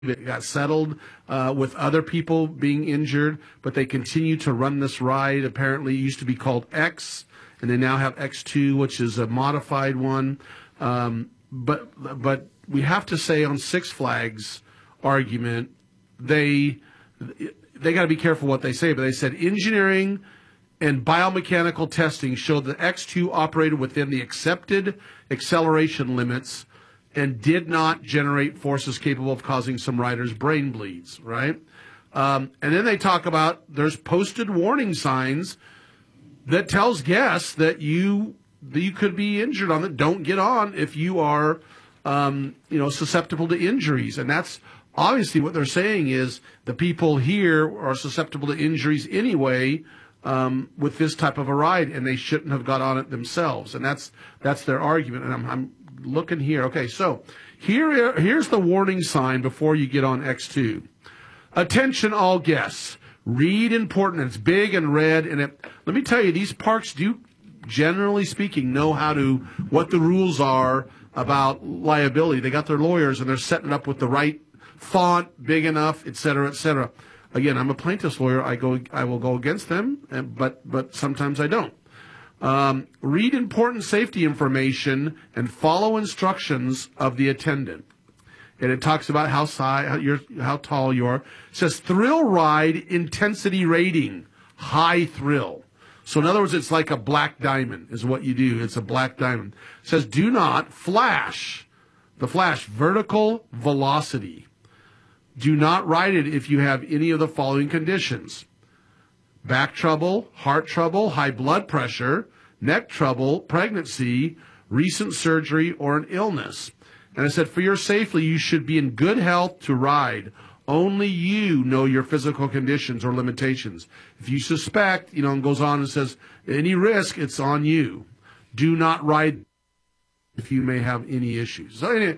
It got settled with other people being injured, but they continue to run this ride. Apparently, it used to be called X, and they now have X2, which is a modified one. But we have to say on Six Flags argument, they got to be careful what they say. But they said engineering and biomechanical testing showed that X2 operated within the accepted acceleration limits and did not generate forces capable of causing some riders brain bleeds, right? And then they talk about there's posted warning signs that tells guests that you could be injured on it. Don't get on if you are, susceptible to injuries. And that's obviously what they're saying is the people here are susceptible to injuries anyway with this type of a ride, and they shouldn't have got on it themselves. And that's their argument. And I'm looking here. Okay, so here's the warning sign before you get on X2. Attention all guests. Read important. It's big and red. And let me tell you, these parks do, generally speaking, know what the rules are about liability. They got their lawyers, and they're setting it up with the right font, big enough, et cetera, et cetera. Again, I'm a plaintiff's lawyer. I will go against them, but sometimes I don't. Read important safety information and follow instructions of the attendant. And it talks about how tall you are. It says thrill ride intensity rating, high thrill. So in other words, it's like a black diamond is what you do. It's a black diamond. It says do not flash. The flash, vertical velocity. Do not ride it if you have any of the following conditions: back trouble, heart trouble, high blood pressure, neck trouble, pregnancy, recent surgery, or an illness. And I said, for your safety, you should be in good health to ride. Only you know your physical conditions or limitations. If you suspect, and goes on and says, any risk, it's on you. Do not ride if you may have any issues. So, anyway,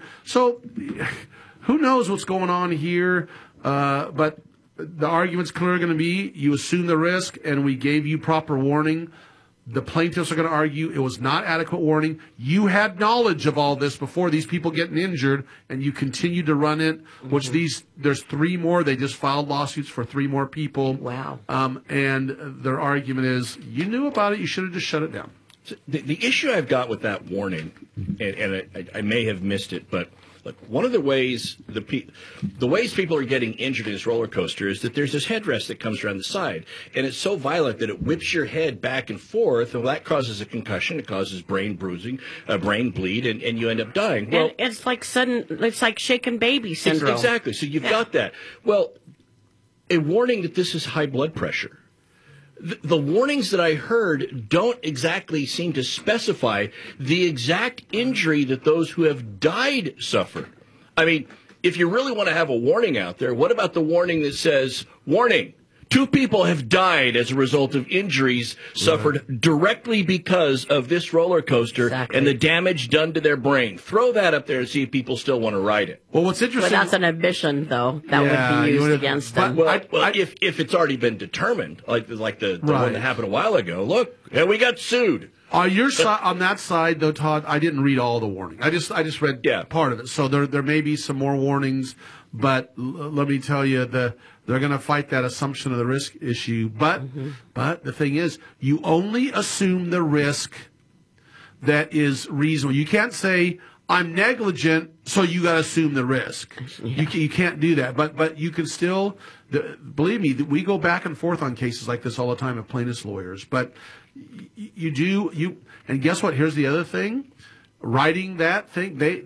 who knows what's going on here, but the argument's clearly going to be you assume the risk, and we gave you proper warning. The plaintiffs are going to argue it was not adequate warning. You had knowledge of all this before these people getting injured, and you continued to run it, which there's three more. They just filed lawsuits for three more people. Wow. And their argument is you knew about it. You should have just shut it down. So the issue I've got with that warning, and I may have missed it, but look, one of the ways the ways people are getting injured in this roller coaster is that there's this headrest that comes around the side, and it's so violent that it whips your head back and forth, and that causes a concussion. It causes brain bruising, brain bleed, and you end up dying. Well, and it's like shaken baby syndrome. Exactly. So you've got that. Well, a warning that this is high blood pressure. The warnings that I heard don't exactly seem to specify the exact injury that those who have died suffered. I mean, if you really want to have a warning out there, what about the warning that says, warning, 2 people have died as a result of injuries suffered directly because of this roller coaster and the damage done to their brain. Throw that up there and see if people still want to ride it. Well, what's interesting... But that's an admission, though. That would be used against them. Well, if it's already been determined, like the one that happened a while ago, look, and we got sued. On your side, on that side, though, Todd, I didn't read all the warning. I just read part of it. So there may be some more warnings, but let me tell you, they're going to fight that assumption of the risk issue. But the thing is, you only assume the risk that is reasonable. You can't say I'm negligent, so you got to assume the risk. Yeah. You can't do that. But you can still, believe me, we go back and forth on cases like this all the time at plaintiffs' lawyers. But and guess what? Here's the other thing. Writing that thing, that's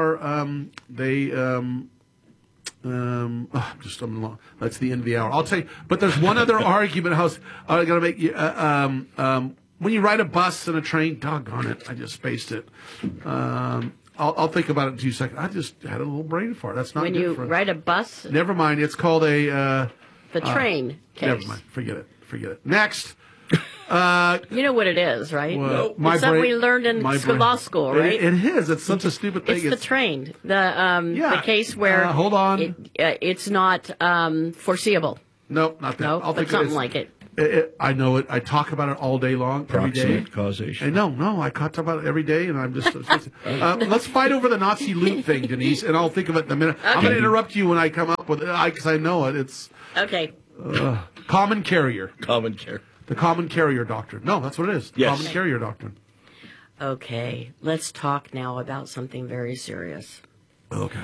the end of the hour. I'll tell you, but there's one other argument I was going to make you. When you ride a bus and a train, doggone it, I just spaced it. I'll think about it in 2 seconds. I just had a little brain fart. That's not when good you for ride a bus. Never mind. It's called a the train case. Never mind. Forget it. Next. You know what it is, right? Well, it's something we learned in law school, right? It is. It's such a stupid thing. It's the train. The case where hold on. It's not foreseeable. Nope, not that. No, I'll but think something like it. I know it. I talk about it all day long, every day. Proximate causation. No, I talk about it every day, and I'm just. Let's fight over the Nazi loot thing, Denise, and I'll think of it in a minute. Okay. I'm going to interrupt you when I come up with it because I know it. It's okay. Common carrier. Common carrier. The common carrier doctrine. No, that's what it is. Yes. Common carrier doctrine. Okay, let's talk now about something very serious. Okay.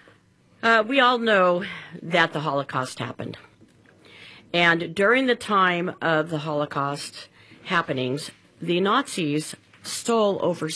We all know that the Holocaust happened. And during the time of the Holocaust happenings, the Nazis stole over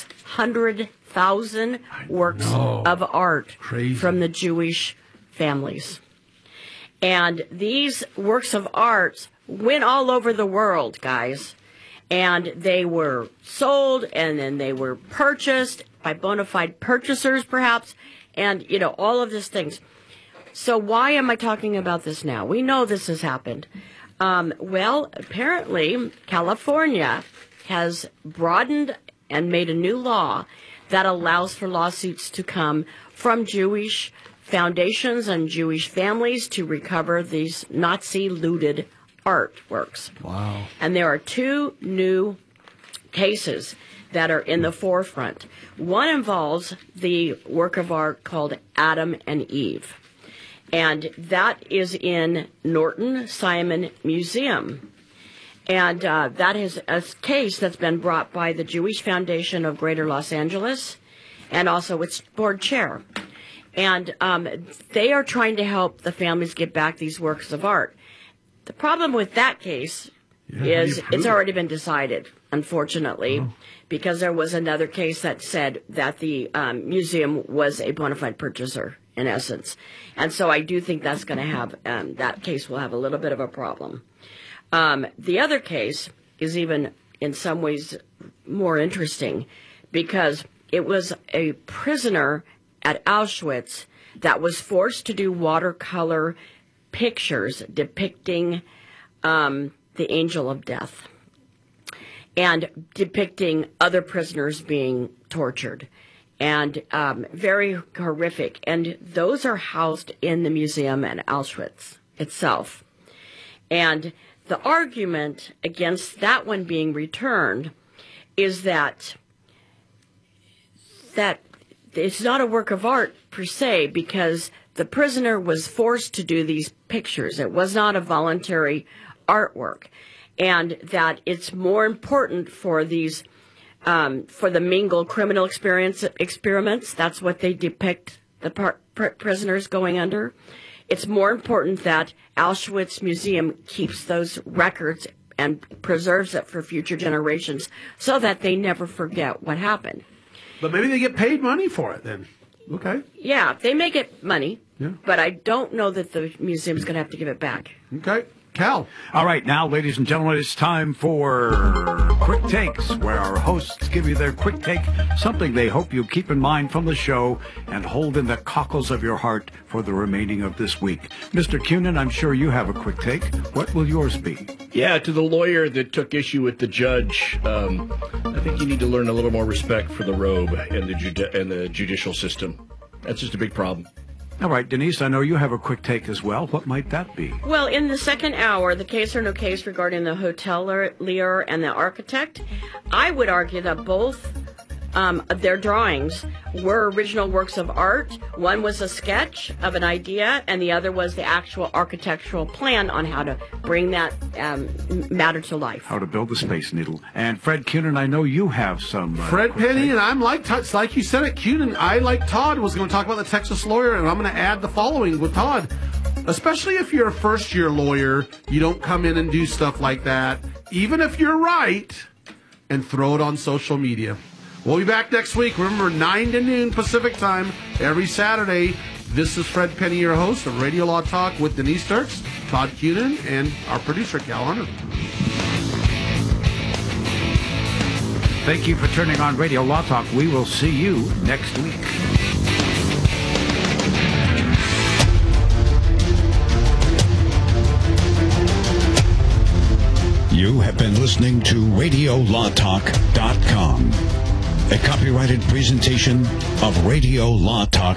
600,000 works of art from the Jewish families. And these works of art went all over the world, guys. And they were sold, and then they were purchased by bona fide purchasers, perhaps, and, all of these things. So why am I talking about this now? We know this has happened. Well, apparently, California has broadened and made a new law that allows for lawsuits to come from Jewish foundations and Jewish families to recover these Nazi-looted artworks. Wow. And there are 2 new cases that are in the forefront. One involves the work of art called Adam and Eve. And that is in Norton Simon Museum. And that is a case that's been brought by the Jewish Foundation of Greater Los Angeles and also its board chair. And they are trying to help the families get back these works of art. The problem with that case is it's already been decided, unfortunately, because there was another case that said that the museum was a bona fide purchaser, in essence. And so I do think that's going to have, that case will have a little bit of a problem. The other case is even in some ways more interesting because it was a prisoner at Auschwitz that was forced to do watercolor pictures depicting the angel of death and depicting other prisoners being tortured and very horrific. And those are housed in the museum at Auschwitz itself. And the argument against that one being returned is that it's not a work of art per se because the prisoner was forced to do these pictures. It was not a voluntary artwork. And that it's more important for these, for the Mingle criminal experiments, that's what they depict the prisoners going under. It's more important that Auschwitz Museum keeps those records and preserves it for future generations so that they never forget what happened. But maybe they get paid money for it then. Okay. Yeah, they may get money, but I don't know that the museum's going to have to give it back. Okay. Cal. All right, now, ladies and gentlemen, it's time for Quick Takes, where our hosts give you their quick take, something they hope you keep in mind from the show and hold in the cockles of your heart for the remaining of this week. Mr. Cunin, I'm sure you have a quick take. What will yours be? Yeah, to the lawyer that took issue with the judge, I think you need to learn a little more respect for the robe and the judicial system. That's just a big problem. All right, Denise, I know you have a quick take as well. What might that be? Well, in the second hour, the case or no case regarding the hotelier and the architect, I would argue that both their drawings were original works of art. One was a sketch of an idea, and the other was the actual architectural plan on how to bring that matter to life. How to build the Space Needle. And Fred Cunin, I know you have some... Fred Penny, and I'm like you said it, Cunin, I, like Todd, was going to talk about the Texas lawyer, and I'm going to add the following with Todd. Especially if you're a first-year lawyer, you don't come in and do stuff like that, even if you're right, and throw it on social media. We'll be back next week. Remember, 9 to noon Pacific time every Saturday. This is Fred Penny, your host of Radio Law Talk with Denise Dirks, Todd Cunin, and our producer, Cal Hunter. Thank you for turning on Radio Law Talk. We will see you next week. You have been listening to RadioLawTalk.com, a copyrighted presentation of Radio Law Talk